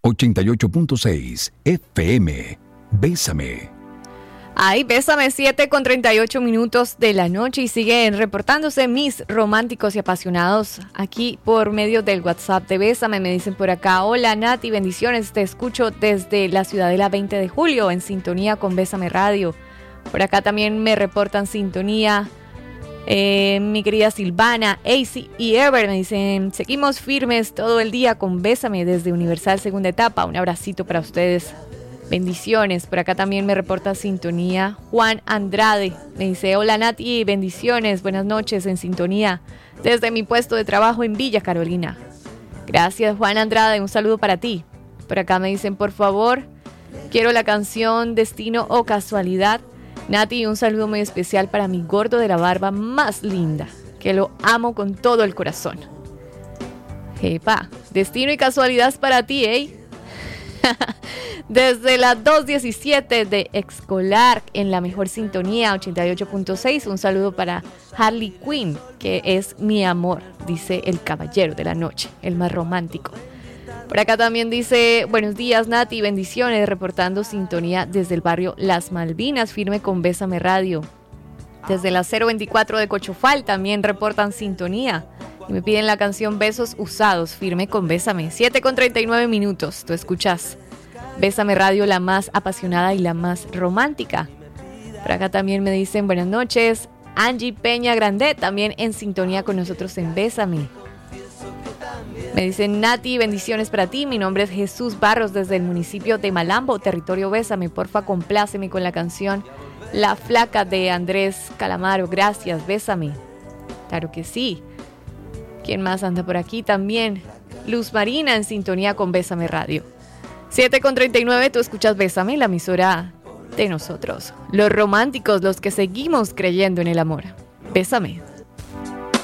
88.6 FM. Bésame. Ay, bésame, 7:38 de la noche y siguen reportándose mis románticos y apasionados aquí por medio del WhatsApp de Bésame. Me dicen por acá: hola Nati, bendiciones, te escucho desde la Ciudadela 20 de Julio en sintonía con Bésame Radio. Por acá también me reportan sintonía mi querida Silvana, AC y Ever. Me dicen: seguimos firmes todo el día con Bésame desde Universal segunda etapa. Un abracito para ustedes. Bendiciones. Por acá también me reporta sintonía Juan Andrade. Me dice: hola Nati, bendiciones, buenas noches en sintonía desde mi puesto de trabajo en Villa Carolina. Gracias Juan Andrade, un saludo para ti. Por acá me dicen: por favor, quiero la canción Destino o Casualidad. Nati, un saludo muy especial para mi gordo de la barba más linda, que lo amo con todo el corazón. Jepa, Destino y Casualidad es para ti, Desde las 2:17 de Escolar en la mejor sintonía 88.6, un saludo para Harley Quinn, que es mi amor, dice el caballero de la noche, el más romántico. Por acá también dice: buenos días Nati, bendiciones, reportando sintonía desde el barrio Las Malvinas, firme con Bésame Radio. Desde la 024 de Cochofal también reportan sintonía y me piden la canción Besos Usados, firme con Bésame. 7:39, tú escuchas Bésame Radio, la más apasionada y la más romántica. Por acá también me dicen: buenas noches, Angie Peña Grandet, también en sintonía con nosotros en Bésame. Me dicen: Nati, bendiciones para ti, mi nombre es Jesús Barros desde el municipio de Malambo, territorio Bésame, porfa compláceme con la canción La Flaca de Andrés Calamaro, gracias, Bésame. Claro que sí. ¿Quién más anda por aquí también? Luz Marina en sintonía con Bésame Radio. 7:39, tú escuchas Bésame, la emisora de nosotros, los románticos, los que seguimos creyendo en el amor. Bésame.